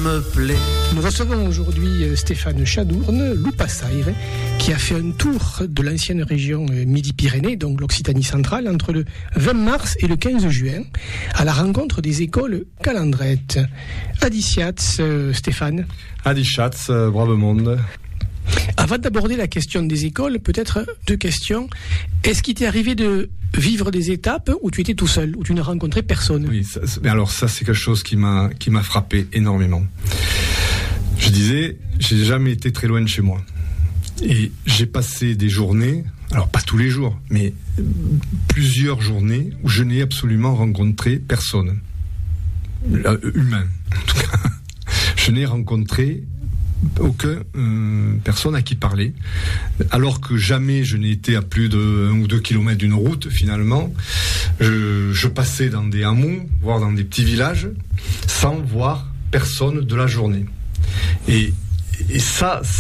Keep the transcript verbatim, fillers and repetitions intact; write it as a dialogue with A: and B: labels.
A: me plaît.
B: Nous recevons aujourd'hui Stéphane Chadourne, Loupassaire, qui a fait un tour de l'ancienne région Midi-Pyrénées, donc l'Occitanie centrale, entre le vingt mars et le quinze juin, à la rencontre des écoles calandrettes. Adiciats, euh, Stéphane.
C: Adiciats, euh, brave monde.
B: Avant d'aborder la question des écoles, peut-être deux questions. Est-ce qu'il t'est arrivé de vivre des étapes où tu étais tout seul, où tu ne rencontrais personne?
C: Oui, ça, mais alors ça c'est quelque chose qui m'a qui m'a frappé énormément. Je disais, j'ai jamais été très loin de chez moi. Et j'ai passé des journées, alors pas tous les jours, mais plusieurs journées où je n'ai absolument rencontré personne. Humain, en tout cas. Je n'ai rencontré aucune euh, personne à qui parler, alors que jamais je n'ai été à plus de un ou deux kilomètres d'une route. Finalement, je, je passais dans des hameaux, voire dans des petits villages, sans voir personne de la journée. Et, et ça,